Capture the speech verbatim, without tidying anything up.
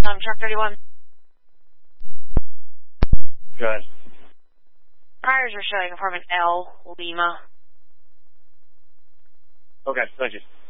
Um, truck thirty-one. Go ahead. Priors are showing apartment L, Lima. Okay, thank you.